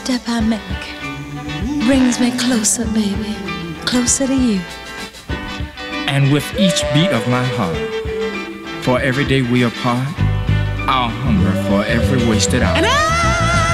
Step I make brings me closer, baby, closer to you. And with each beat of my heart, for every day we apart, I'll hunger for every wasted hour. And